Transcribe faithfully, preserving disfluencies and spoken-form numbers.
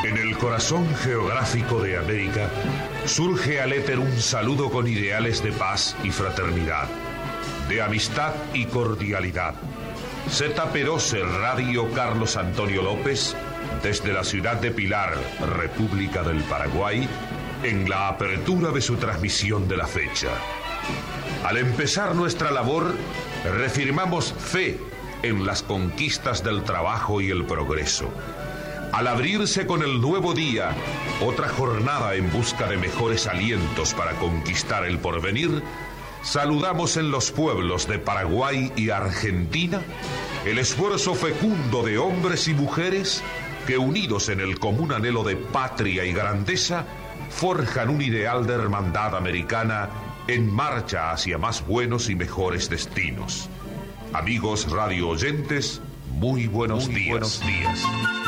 En el corazón geográfico de América surge al éter un saludo con ideales de paz y fraternidad, de amistad y cordialidad. Z P doce Radio Carlos Antonio López, desde la ciudad de Pilar, República del Paraguay, en la apertura de su transmisión de la fecha. Al empezar nuestra labor, reafirmamos fe en las conquistas del trabajo y el progreso. Al abrirse con el nuevo día, otra jornada en busca de mejores alientos para conquistar el porvenir, saludamos en los pueblos de Paraguay y Argentina el esfuerzo fecundo de hombres y mujeres que, unidos en el común anhelo de patria y grandeza, forjan un ideal de hermandad americana en marcha hacia más buenos y mejores destinos. Amigos radio oyentes, muy buenos muy días. Buenos días.